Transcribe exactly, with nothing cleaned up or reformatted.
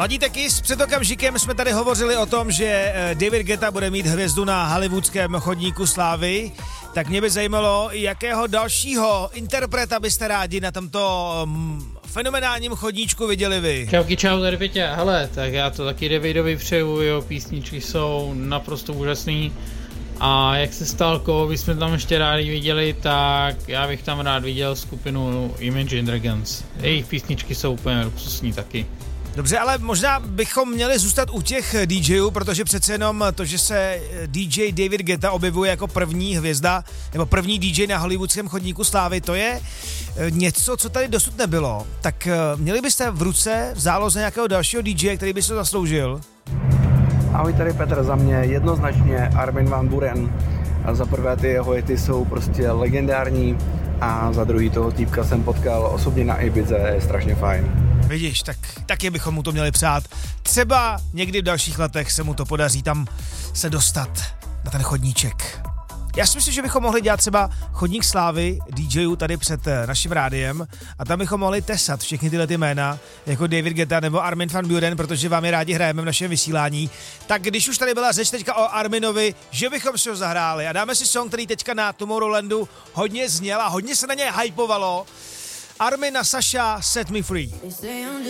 Ladíte Kiss, před okamžikem jsme tady hovořili o tom, že David Guetta bude mít hvězdu na hollywoodském chodníku slávy, tak mě by zajímalo, jakého dalšího interpreta byste rádi na tomto um, fenomenálním chodníčku viděli vy. Čauky, čau, tady Peťa. Hele, tak já to taky Davidovi přeju, jeho písničky jsou naprosto úžasný. A jak se stal, koho bychom tam ještě rádi viděli, tak já bych tam rád viděl skupinu Imagine Dragons. Jejich písničky jsou úplně luxusní taky. Dobře, ale možná bychom měli zůstat u těch DJů, protože přece jenom to, že se D J David Guetta objevuje jako první hvězda, nebo první D J na hollywoodském chodníku slávy, to je něco, co tady dosud nebylo. Tak měli byste v ruce v záloze nějakého dalšího D J, který by se to zasloužil? Ahoj, tady Petr, za mě jednoznačně Armin van Buuren. A za prvé ty jeho hity jsou prostě legendární a za druhý toho týpka jsem potkal osobně na Ibize, je strašně fajn. Vidíš, tak taky bychom mu to měli přát. Třeba někdy v dalších letech se mu to podaří tam se dostat na ten chodníček. Já si myslím, že bychom mohli dělat třeba chodník slávy D Jů tady před naším rádiem a tam bychom mohli tesat všechny tyhle ty jména, jako David Guetta nebo Armin van Buuren, protože vám je rádi hrajeme v našem vysílání. Tak když už tady byla řeč teďka o Arminovi, že bychom si ho zahráli a dáme si song, který teďka na Tomorrowlandu hodně zněl a hodně se na něj hypovalo. Armin a Sasha, Set Me Free.